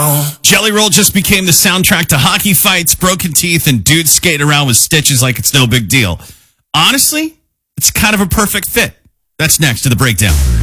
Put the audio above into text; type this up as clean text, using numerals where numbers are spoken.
Jelly Roll just became the soundtrack to hockey fights, broken teeth, and dudes skating around with stitches like it's no big deal. Honestly, it's kind of a perfect fit. That's next to the breakdown.